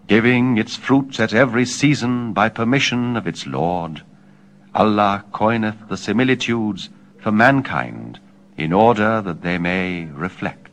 giving its fruit at every season by permission of its Lord, Allah coineth the similitudes for mankind in order that they may reflect.